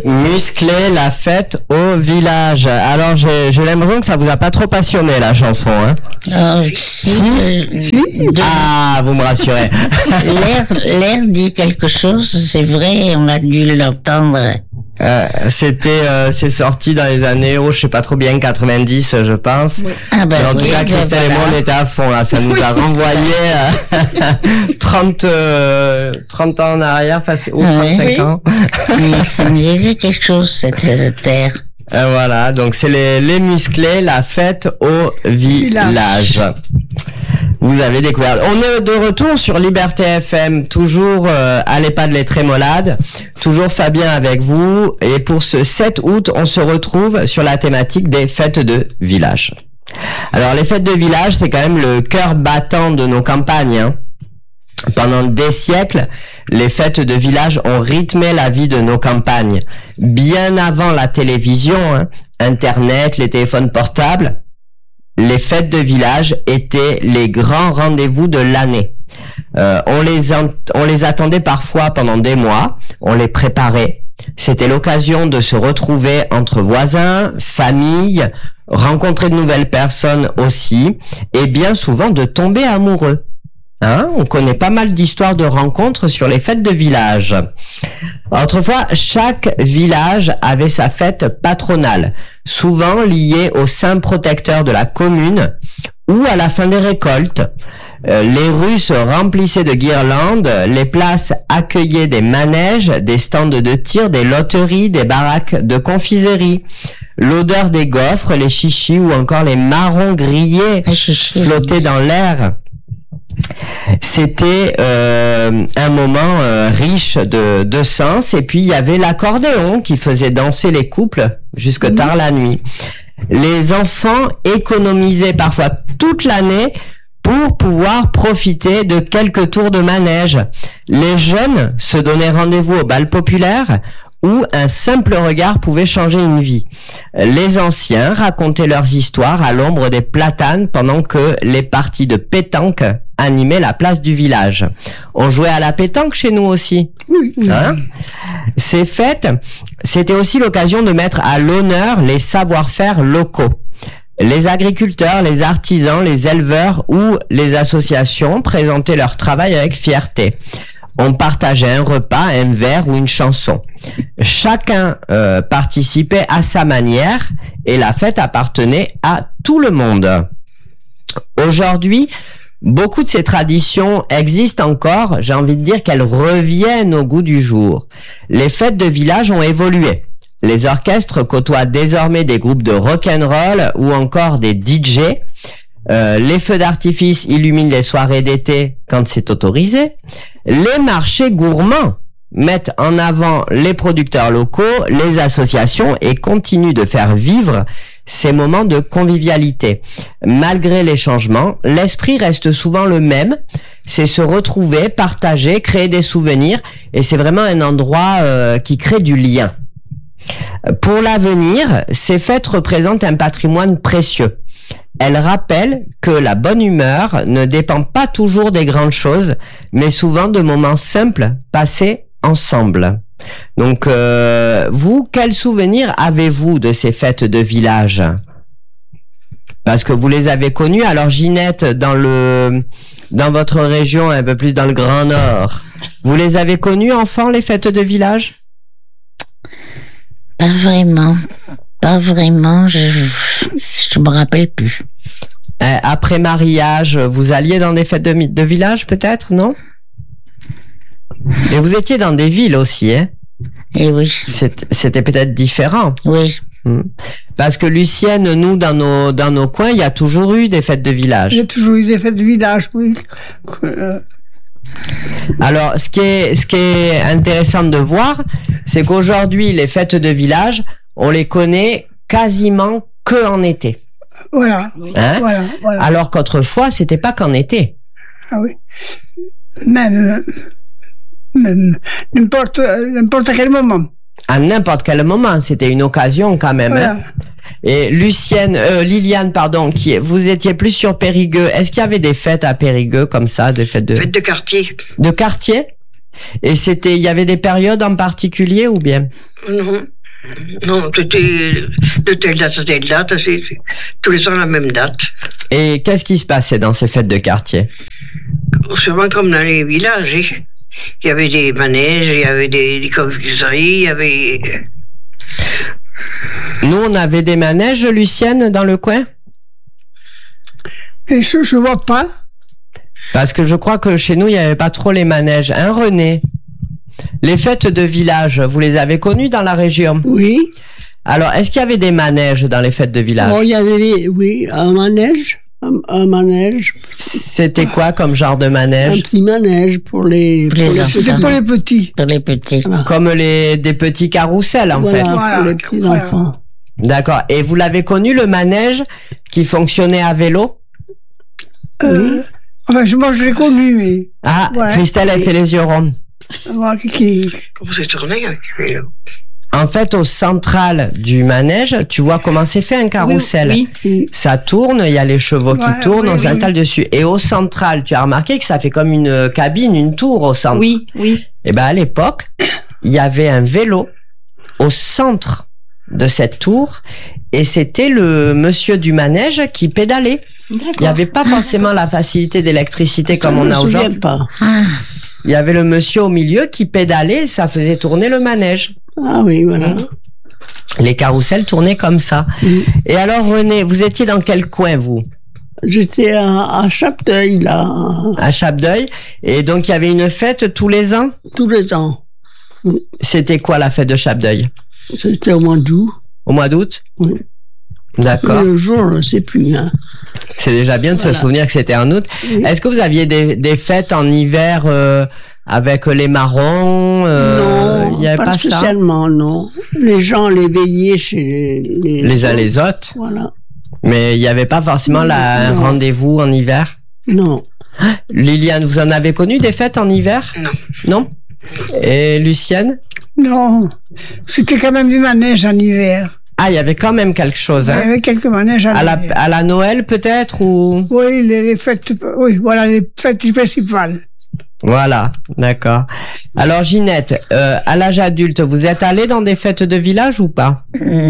muscler la fête au village. Alors j'ai l'impression que ça vous a pas trop passionné la chanson, hein? Si. Ah, vous me rassurez. L'air dit quelque chose, c'est vrai, on a dû l'entendre. C'est sorti dans les années, je sais pas trop bien, 90, je pense. Oui. Mais en tout cas, Christelle et moi, on était à fond, là. Ça nous a renvoyé 30 ans en arrière, ou 35 ans. Mais ça me disait quelque chose, cette terre. Voilà, donc c'est les musclés, la fête au village. Vous avez découvert. On est de retour sur Liberté FM, toujours à l'EHPAD Les Trémolades, toujours Fabien avec vous. Et pour ce 7 août, on se retrouve sur la thématique des fêtes de village. Alors les fêtes de village, c'est quand même le cœur battant de nos campagnes, hein. Pendant des siècles, les fêtes de village ont rythmé la vie de nos campagnes. Bien avant la télévision, hein, Internet, les téléphones portables, les fêtes de village étaient les grands rendez-vous de l'année. On les attendait parfois pendant des mois, on les préparait. C'était l'occasion de se retrouver entre voisins, familles, rencontrer de nouvelles personnes aussi, et bien souvent de tomber amoureux. Hein, on connaît pas mal d'histoires de rencontres sur les fêtes de village. Autrefois, chaque village avait sa fête patronale, souvent liée au saint protecteur de la commune ou à la fin des récoltes. Les rues se remplissaient de guirlandes, les places accueillaient des manèges, des stands de tir, des loteries, des baraques de confiserie. L'odeur des gaufres, les chichis ou encore les marrons grillés flottaient dans l'air. C'était un moment riche de sens, et puis il y avait l'accordéon qui faisait danser les couples jusque tard la nuit. Les enfants économisaient parfois toute l'année pour pouvoir profiter de quelques tours de manège. Les jeunes se donnaient rendez-vous au bal populaire où un simple regard pouvait changer une vie. Les anciens racontaient leurs histoires à l'ombre des platanes pendant que les parties de pétanque animaient la place du village. On jouait à la pétanque chez nous aussi. Oui. Hein? Ces fêtes, c'était aussi l'occasion de mettre à l'honneur les savoir-faire locaux. Les agriculteurs, les artisans, les éleveurs ou les associations présentaient leur travail avec fierté. On partageait un repas, un verre ou une chanson. Chacun participait à sa manière et la fête appartenait à tout le monde. Aujourd'hui, beaucoup de ces traditions existent encore. J'ai envie de dire qu'elles reviennent au goût du jour. Les fêtes de village ont évolué. Les orchestres côtoient désormais des groupes de rock'n'roll ou encore des DJ. Les feux d'artifice illuminent les soirées d'été quand c'est autorisé. Les marchés gourmands mettent en avant les producteurs locaux, les associations et continuent de faire vivre ces moments de convivialité. Malgré les changements, l'esprit reste souvent le même. C'est se retrouver, partager, créer des souvenirs, et c'est vraiment un endroit qui crée du lien. Pour l'avenir, ces fêtes représentent un patrimoine précieux. Elles rappellent que la bonne humeur ne dépend pas toujours des grandes choses, mais souvent de moments simples passés ensemble. Donc, vous, quels souvenirs avez-vous de ces fêtes de village? Parce que vous les avez connues. Alors, Ginette, dans votre région, un peu plus dans le Grand Nord, vous les avez connues, enfant, les fêtes de village? Pas vraiment, je me rappelle plus. Après mariage, vous alliez dans des fêtes de village, peut-être, non? Et vous étiez dans des villes aussi, hein? Eh oui. C'était peut-être différent. Oui. Parce que Lucienne, nous, dans nos coins, il y a toujours eu des fêtes de village. Il y a toujours eu des fêtes de village, oui. Alors, ce qui est intéressant de voir, c'est qu'aujourd'hui, les fêtes de village, on les connaît quasiment que en été. Voilà. Hein? Voilà. Alors qu'autrefois, c'était pas qu'en été. Ah oui. Même n'importe quel moment. À n'importe quel moment, c'était une occasion quand même. Voilà. Hein? Et Liliane, vous étiez plus sur Périgueux. Est-ce qu'il y avait des fêtes à Périgueux comme ça, des fêtes de quartier. De quartier? Et il y avait des périodes en particulier ou bien? Non. Non, c'était de telle date à telle date, c'est tous les ans la même date. Et qu'est-ce qui se passait dans ces fêtes de quartier? Sûrement comme dans les villages, hein. Il y avait des manèges, il y avait des confiseries, il y avait... Nous, on avait des manèges, Lucienne, dans le coin? Et je vois pas. Parce que je crois que chez nous, il n'y avait pas trop les manèges. Hein, René? Les fêtes de village, vous les avez connues dans la région? Oui. Alors, est-ce qu'il y avait des manèges dans les fêtes de village? Oh, il y avait, oui, un manège. Un manège. C'était quoi comme genre de Un manège? petit manège pour les enfants. C'était pour les petits. Pour les petits. Voilà. Comme des petits carrousels, en fait. Voilà. Pour les petits Voilà. enfants. D'accord. Et vous l'avez connu, le manège qui fonctionnait à vélo? Enfin, moi, je l'ai connu, mais Ah, Ouais. Christelle, elle fait les yeux ronds. moi, qui... Comment c'est tourné avec le vélo? En fait, au central du manège, tu vois comment c'est fait un carrousel. Oui. Ça tourne, il y a les chevaux qui Ouais, tournent, oui, on oui. s'installe dessus. Et au central, tu as remarqué que ça fait comme une cabine, une tour au centre. Oui, oui. Et ben à l'époque, il y avait un vélo au centre de cette tour et c'était le monsieur du manège qui pédalait. Il n'y avait pas forcément la facilité d'électricité comme on a Je me aujourd'hui. souviens pas. Ah, Il y avait le monsieur au milieu qui pédalait et ça faisait tourner le manège. Ah oui, voilà. Les carrousels tournaient comme ça. Et alors René, vous étiez dans quel coin vous? J'étais à Chapteuil, là, À Chapdeuil. Et donc il y avait une fête tous les ans? tous les ans. C'était quoi la fête de Chapdeuil? C'était au mois d'août. Au mois d'août? Oui. D'accord. Le jour, je ne sais plus. Hein. C'est déjà bien de se Voilà. souvenir que c'était en août. Oui. Est-ce que vous aviez des fêtes en hiver avec les marrons? Non, il y avait pas, pas ça? spécialement, non. Les gens les veillaient chez Les uns les autres. Voilà. Mais il n'y avait pas forcément un Non. rendez-vous en hiver. Non. Liliane, vous en avez connu des fêtes en hiver? Non. Non? Et Lucienne? Non, c'était quand même du manège en hiver. Ah, il y avait quand même quelque chose, Il y hein? avait quelques manèges en À hiver. la Noël, peut-être, ou? Oui, les fêtes, oui, voilà, les fêtes principales. Voilà, d'accord. Alors, Ginette, à l'âge adulte, vous êtes allée dans des fêtes de village ou pas?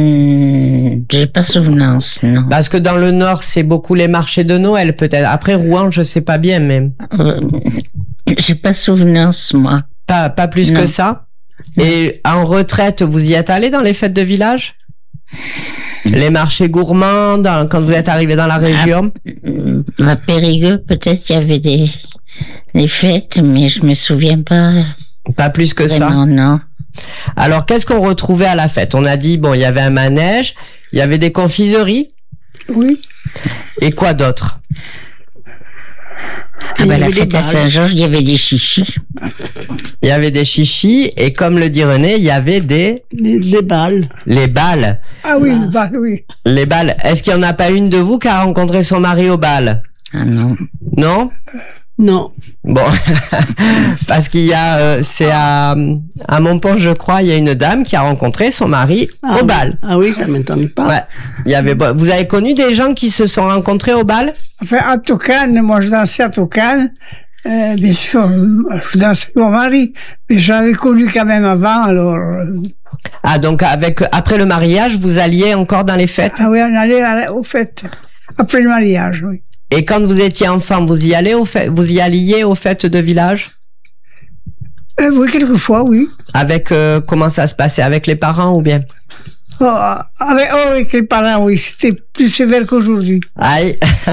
j'ai pas souvenance, non. Parce que dans le Nord, c'est beaucoup les marchés de Noël, peut-être. Après, Rouen, je sais pas bien, mais J'ai pas souvenance, moi. pas plus Non. que ça. Et en retraite, vous y êtes allé dans les fêtes de village? Les marchés gourmands, quand vous êtes arrivé dans la région? À Périgueux, peut-être, il y avait des fêtes, mais je me souviens pas Pas plus que ça. vraiment, non. Alors, qu'est-ce qu'on retrouvait à la fête? On a dit, bon, il y avait un manège, il y avait des confiseries, Oui. et quoi d'autre? Ah Il y ben, la avait des fête à balles. Saint-Georges, il y avait des chichis. Il y avait des chichis, et comme le dit René, il y avait Les balles. les balles. Ah oui, bah, oui. Les balles. Est-ce qu'il n'y en a pas une de vous qui a rencontré son mari au bal? Ah non. Non? Non. Bon, parce qu'il y a, c'est à Montpont, je crois, il y a une dame qui a rencontré son mari au bal. Ah oui, ça m'étonne pas. Ouais. Il y avait, vous avez connu des gens qui se sont rencontrés au bal? Enfin, à Toucan, moi, je dansais à Toucan. Bien sûr, je dansais avec mon mari, mais je l'avais connu quand même avant, alors... Ah, donc après le mariage, vous alliez encore dans les fêtes? Ah oui, on allait aux fêtes, après le mariage, oui. Et quand vous étiez enfant, vous y alliez aux fêtes de village? Oui, quelquefois, oui. Avec, comment ça se passait? Avec les parents ou bien? Avec les parents, oui, c'était plus sévère qu'aujourd'hui. Aïe.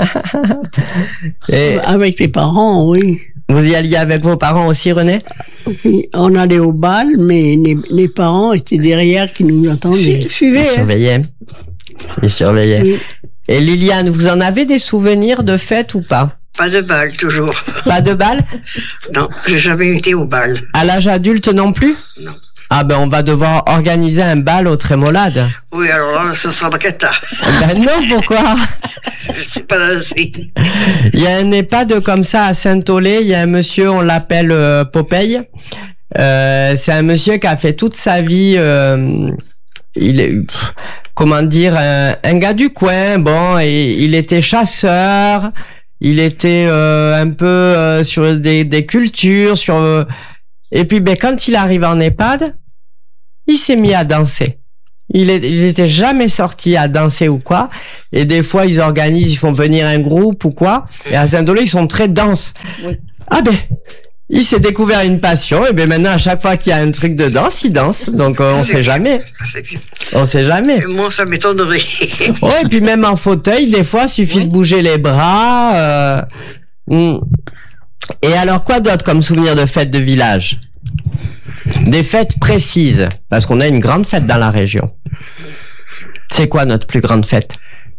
Et Avec les parents, oui. vous y alliez avec vos parents aussi, René? Et on allait au bal, mais les parents étaient derrière qui nous attendaient. Suivez, Ils hein. surveillaient. Ils surveillaient. Oui. Et Liliane, vous en avez des souvenirs de fêtes ou pas? Pas de bal, toujours. Pas de bal? Non, j'ai jamais été au bal. À l'âge adulte non plus? Non. Ah ben on va devoir organiser un bal au Trémolade. Oui, alors là, ce sera la cata. Ben non, pourquoi? Je sais pas danser. Il y a un EHPAD comme ça à Saint-Olé, il y a un monsieur, on l'appelle Popeye. C'est un monsieur qui a fait toute sa vie, il est, comment dire, un gars du coin, bon, et il était chasseur, il était un peu sur des cultures, et puis ben quand il arrive en EHPAD, il s'est mis à danser. il était jamais sorti à danser ou quoi. Et des fois, ils organisent, ils font venir un groupe ou quoi. Et à Saint-Dolé, ils sont très danses. Oui. Ah ben, il s'est découvert une passion. Et ben maintenant, à chaque fois qu'il y a un truc de danse, il danse. Donc, on sait jamais. C'est bien. On sait jamais. Et moi, ça m'étonnerait. Ouais, et puis même en fauteuil, des fois, il suffit de bouger les bras. Et alors, quoi d'autre comme souvenir de fêtes de village? Des fêtes précises, parce qu'on a une grande fête dans la région. C'est quoi notre plus grande fête?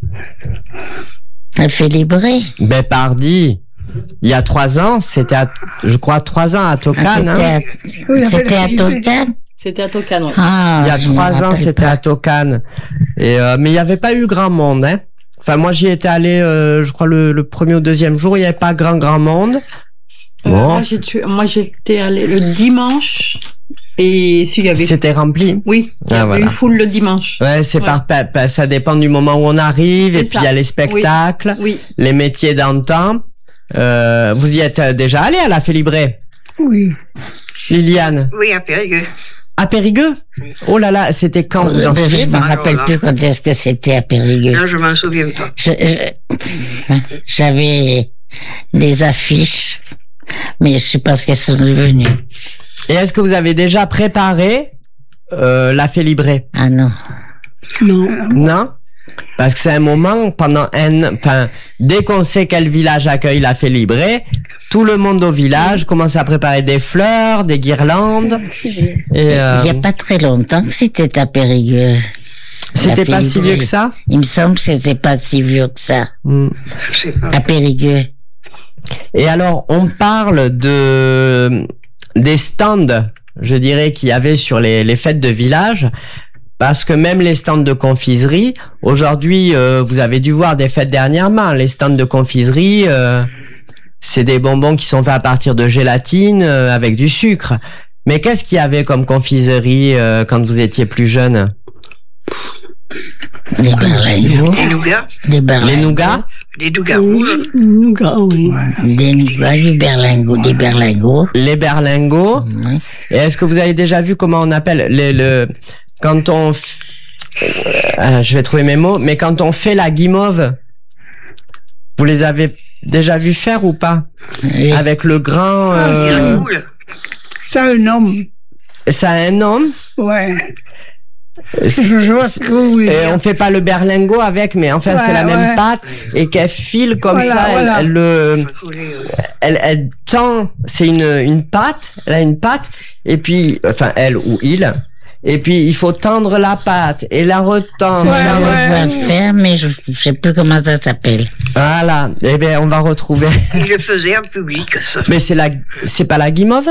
Elle fait libérer. Ben, pardi. Il y a 3 ans, je crois 3 ans à Tokane. C'était à Tokane. C'était à Tokane, ouais. Ah, Il y a 3 ans, c'était à Tokane. Et mais il n'y avait pas eu grand monde, hein. Enfin, moi, j'y étais allé, je crois, le premier ou deuxième jour, il n'y avait pas grand monde. Bon. Moi, j'étais allé le dimanche et s'il y avait... C'était rempli. Oui, il y avait une foule le dimanche. Ouais, c'est ça dépend du moment où on arrive, C'est et puis ça. il y a les spectacles, Oui. les métiers d'antan. Vous y êtes déjà allé à la Félibrée? Oui. Liliane? Oui, à Périgueux. À Périgueux? Oh là là, c'était quand vous en Je souvenez? me rappelle plus quand est-ce que c'était à Périgueux. Là, je m'en souviens pas. J'avais des affiches, mais je sais pas ce qu'elles sont devenues. Et est-ce que vous avez déjà préparé la Félibrée? Ah non. Non. Non? Parce que c'est un moment dès qu'on sait quel village accueille la Félibrée, tout le monde au village commence à préparer des fleurs, des guirlandes. Et, Il y a pas très longtemps que c'était à Périgueux. c'était pas si vieux que ça? Il me semble que c'était pas si vieux que ça. Je sais pas. À Périgueux. Et alors, on parle des stands, je dirais, qu'il y avait sur les fêtes de village. Parce que même les stands de confiserie, aujourd'hui, vous avez dû voir des fêtes dernièrement, les stands de confiserie, c'est des bonbons qui sont faits à partir de gélatine avec du sucre. Mais qu'est-ce qu'il y avait comme confiserie quand vous étiez plus jeune? Des berlingots. Les nougats. Des berlingots. Les nougats? Les nougats rouges. Nougat, oui. Des nougats, du berlingot, des berlingots. Les berlingots. Oui. Et est-ce que vous avez déjà vu comment on appelle quand on je vais trouver mes mots, mais quand on fait la guimauve, vous les avez déjà vu faire ou pas? Avec le grand... Ça, un homme. Ça a un nom? Ouais. Je vois ce que vous voulez Et dire. on fait pas le berlingot avec, mais enfin c'est la même pâte et qu'elle file comme ça. Elle tend. C'est une pâte. Elle a une pâte et puis enfin elle ou il. Et puis il faut tendre la pâte et la retendre. On va faire, mais je sais plus comment ça s'appelle. Voilà. Eh bien on va retrouver. Il le faisait en public, ça. Mais c'est pas la guimauve?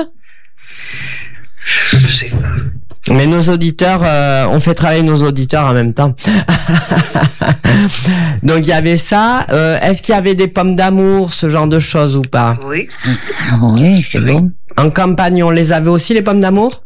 Je sais pas. Mais nos auditeurs, on fait travailler nos auditeurs en même temps. Donc il y avait ça. Est-ce qu'il y avait des pommes d'amour, ce genre de choses ou pas? Oui. Ah oui, c'est bon. En campagne, on les avait aussi, les pommes d'amour?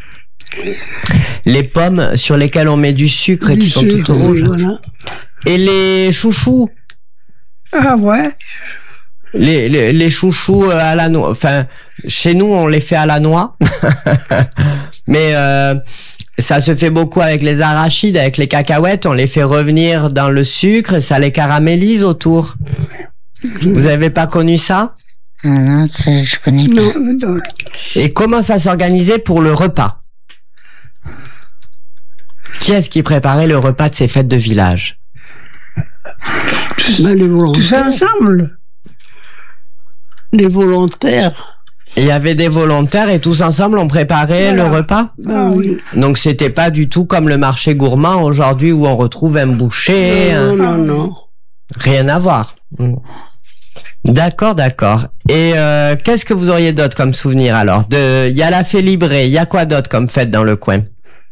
Les pommes sur lesquelles on met du sucre et qui sont toutes rouges. Voilà. Et les chouchous? Ah ouais. Les chouchous à la noix. Enfin, chez nous, on les fait à la noix. Mais ça se fait beaucoup avec les arachides, avec les cacahuètes. On les fait revenir dans le sucre et ça les caramélise autour. Vous avez pas connu ça? Ah non, ça, je connais pas. Non. Et comment ça s'organisait pour le repas? Qui est-ce qui préparait le repas de ces fêtes de village? Ben, les volontaires. Tous ensemble. Les volontaires. Il y avait des volontaires et tous ensemble on préparait le repas? Ben oui. Donc c'était pas du tout comme le marché gourmand aujourd'hui où on retrouve un boucher. Non. Rien à voir. D'accord. Et qu'est-ce que vous auriez d'autre comme souvenir alors? Il y a la Félibrée, il y a quoi d'autre comme fête dans le coin?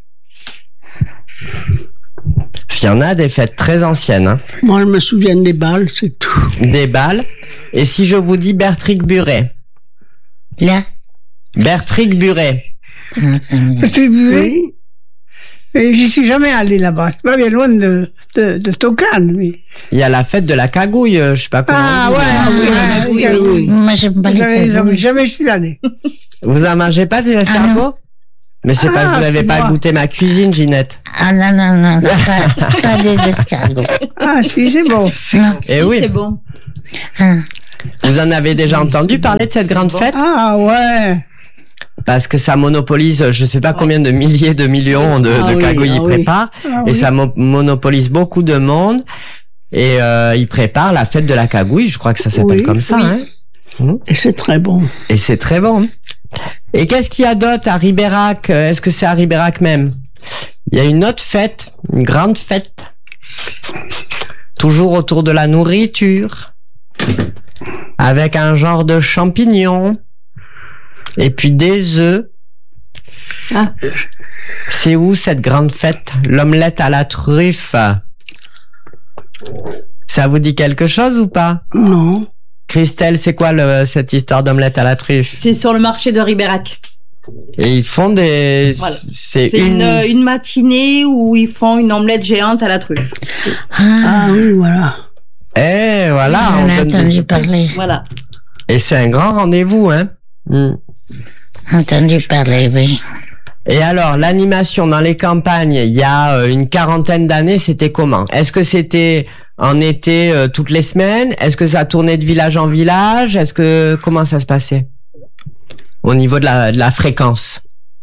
Il y en a des fêtes très anciennes. Hein. Moi, je me souviens des balles, c'est tout. Des balles. Et si je vous dis Bertric-Buret? Là? Bertric-Buret. C'est Oui. Et j'y suis jamais allé là-bas. C'est pas bien loin de Tokane, mais. Il y a la fête de la cagouille, je sais pas comment. Ah on dit, ouais. Moi, j'aime pas les cagoules. Jamais je suis allé. Vous en mangez pas des escargots? Mais c'est pas que vous n'avez c'est pas moi. goûté ma cuisine, Ginette. Ah non, pas des escargots. Ah, si, c'est bon. Non. Eh oui. C'est bon. Ah. Vous en avez déjà entendu parler de cette grande fête? Ah, ouais. Parce que ça monopolise, je sais pas combien de milliers de millions de Ah oui, cagouilles ah ils oui. préparent. Ah Et oui. ça monopolise beaucoup de monde. Et ils préparent la fête de la cagouille, je crois que ça s'appelle Oui, comme ça. oui. Hein. Et c'est très bon. Et c'est très bon. Et qu'est-ce qu'il y a d'autre à Ribérac? Est-ce que c'est à Ribérac même? Il y a une autre fête, une grande fête. Toujours autour de la nourriture. Avec un genre de champignons. Et puis des œufs. Ah. C'est où cette grande fête? L'omelette à la truffe. Ça vous dit quelque chose ou pas? Non. Christelle, c'est quoi cette histoire d'omelette à la truffe? C'est sur le marché de Ribérac. Et ils font des... Voilà. C'est C'est une matinée où ils font une omelette géante à la truffe. Ah oui, voilà. Eh, voilà. J'en on ai donne entendu des- parler. Voilà. Et c'est un grand rendez-vous, hein. Entendu parler, oui. Et alors, l'animation dans les campagnes, il y a une quarantaine d'années, c'était comment? Est-ce que c'était en été toutes les semaines? Est-ce que ça tournait de village en village? Comment ça se passait? Au niveau de la fréquence.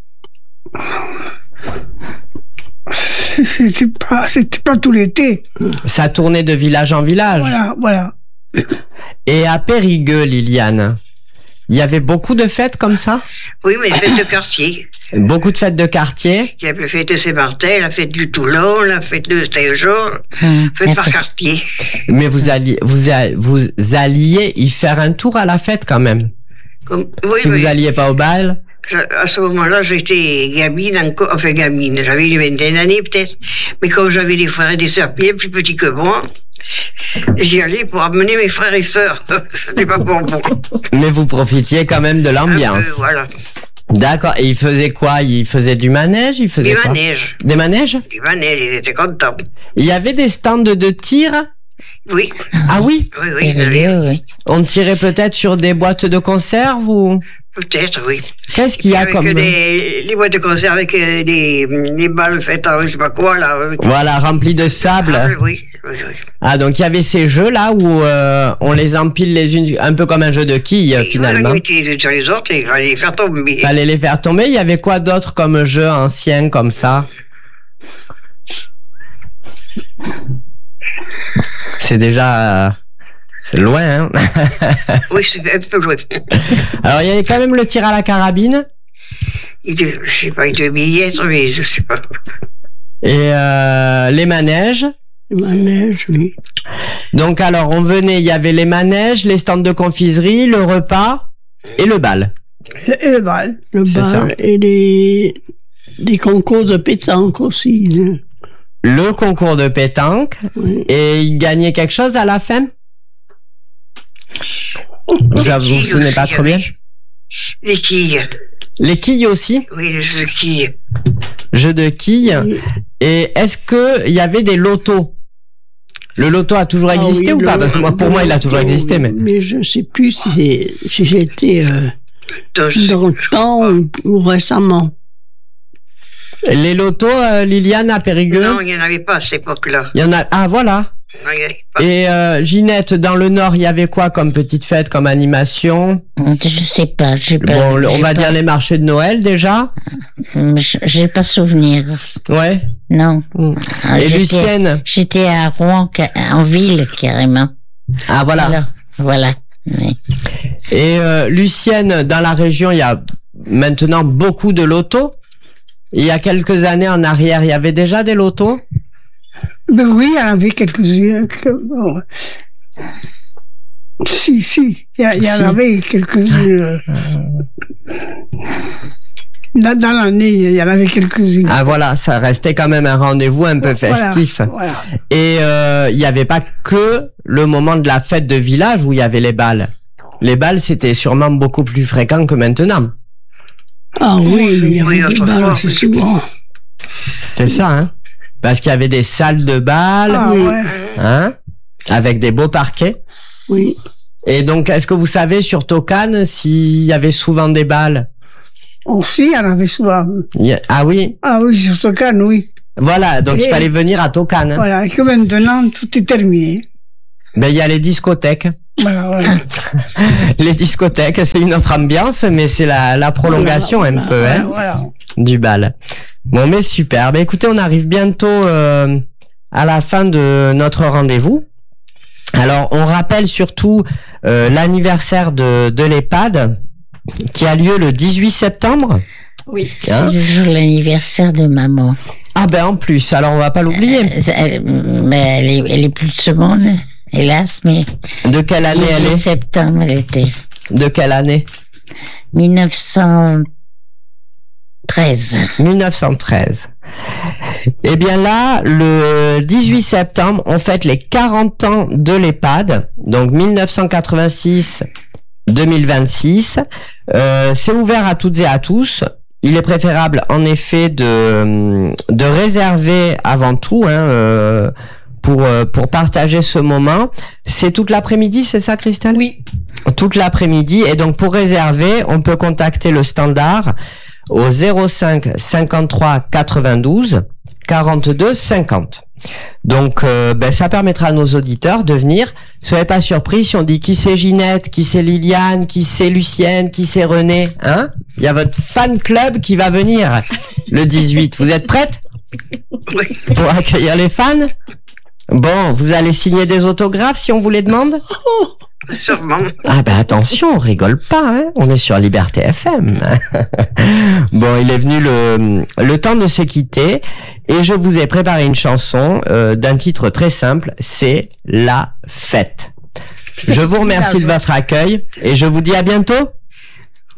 C'était pas tout l'été. Ça tournait de village en village. Voilà. Et à Périgueux, Liliane, il y avait beaucoup de fêtes comme ça? Oui, mais fête de quartier. Beaucoup de fêtes de quartier? Il y avait la fête de Saint-Martin, la fête du Toulon, la fête de Saint-Jean, fête par quartier. Mais vous alliez y faire un tour à la fête quand même. Oui, Si vous alliez pas au bal. À ce moment-là, j'étais gamine encore, enfin gamine, j'avais une vingtaine d'années peut-être, mais comme j'avais des frères et des sœurs bien plus petits que moi, j'y allais pour amener mes frères et sœurs. C'était pas pour moi. Mais vous profitiez quand même de Un l'ambiance. peu, voilà. D'accord. Et ils faisaient quoi? Ils faisaient du manège? Ils faisaient Des quoi? manèges. Des manèges? Des manèges, ils étaient contents. Il y avait des stands de tir? Oui. Ah oui? Oui, oui, Périgueux, oui. On tirait peut-être sur des boîtes de conserve ou? peut-être, oui. Qu'est-ce qu'il y a Avec comme... les boîtes de conserve avec des balles faites en je sais pas quoi, là. Avec Voilà, rempli de sable. oui. Ah, donc il y avait ces jeux-là où on les empile les unes, un peu comme un jeu de quilles, finalement. On mettait les unes sur les autres et il fallait les faire tomber. Fallait les faire tomber. Il y avait quoi d'autre comme jeu ancien comme ça? C'est déjà... c'est loin, hein? Oui, c'est un peu loin. Alors, il y avait quand même le tir à la carabine. Je sais pas, il devait y être, mais je sais pas. Et les manèges. Les manèges, oui. Donc, alors, on venait, il y avait les manèges, les stands de confiserie, le repas et le bal. Et le bal. Le C'est ça. bal et des concours de pétanque aussi. Hein. Le concours de pétanque. Oui. Et il gagnait quelque chose à la fin? Vous vous souvenez pas trop bien? Les quilles. Les quilles aussi? Oui, les jeux de quilles. Jeux de quilles. Oui. Et est-ce que il y avait des lotos? Le loto a toujours existé Ah oui, ou pas? Parce que pour moi, il a toujours existé, mais... Mais je sais plus si j'étais Donc, dans le temps ou récemment. Les lotos, Liliane, à Périgueux? non, il n'y en avait pas à cette époque-là. Il y en a... Ah, voilà. Non, il n'y en avait pas. Et Ginette, dans le Nord, il y avait quoi comme petite fête, comme animation? Je sais pas, j'ai pas. Bon, on j'ai va pas- dire les marchés de Noël, déjà. J'ai pas souvenir. Ouais. Non. Ah, Et Lucienne? J'étais à Rouen, en ville, carrément. Ah, voilà. Alors, voilà. Oui. Et Lucienne, dans la région, il y a maintenant beaucoup de lotos. Il y a quelques années en arrière, il y avait déjà des lotos? Ben oui, il y en avait quelques-unes. Bon. Si, il y en avait quelques-unes. Dans l'année, il y en avait quelques-unes. Ah voilà, ça restait quand même un rendez-vous un peu festif. Voilà. Et il n'y avait pas que le moment de la fête de village où il y avait les balles. Les balles, c'était sûrement beaucoup plus fréquent que maintenant. Ah oui, il y Oui, avait des autrefois, balles assez oui. souvent. C'est ça, hein? Parce qu'il y avait des salles de bal, Ah ouais. hein? Avec des beaux parquets. Oui. Et donc, est-ce que vous savez sur Tocane s'il y avait souvent des balles? Aussi, il y en avait souvent. Ah oui. Ah oui, sur Tokane, oui. Voilà, donc il Et- fallait venir à Tokane. Voilà, et que maintenant, tout est terminé. Ben, il y a les discothèques. Voilà. Les discothèques, c'est une autre ambiance, mais c'est la prolongation Voilà, un peu, voilà, hein, voilà. du bal. Bon, mais super. Ben, écoutez, on arrive bientôt à la fin de notre rendez-vous. Alors, on rappelle surtout l'anniversaire de l'EHPAD qui a lieu le 18 septembre. Oui. Hein? C'est le jour de l'anniversaire de maman. Ah ben en plus, alors on va pas l'oublier. Mais elle est plus de ce monde, hélas, mais De quelle année elle 18 est? septembre, elle était. De quelle année? 1913. 1913. Eh bien là, le 18 septembre, on fête les 40 ans de l'EHPAD, donc 1986-2026. C'est ouvert à toutes et à tous. Il est préférable, en effet, de réserver avant tout, hein, pour partager ce moment. C'est toute l'après-midi, c'est ça, Christelle? Oui. Toute l'après-midi. Et donc, pour réserver, on peut contacter le standard au 05 53 92 42 50. Donc, ça permettra à nos auditeurs de venir. Soyez pas surpris si on dit qui c'est Ginette, qui c'est Liliane, qui c'est Lucienne, qui c'est René, hein? Il y a votre fan club qui va venir le 18. Vous êtes prêtes Oui. pour accueillir les fans? Bon, vous allez signer des autographes si on vous les demande? Sûrement. Ah ben attention, on rigole pas, hein, on est sur Liberté FM. Bon, il est venu le temps de se quitter et je vous ai préparé une chanson d'un titre très simple, c'est La Fête. Je vous remercie de votre accueil et je vous dis à bientôt.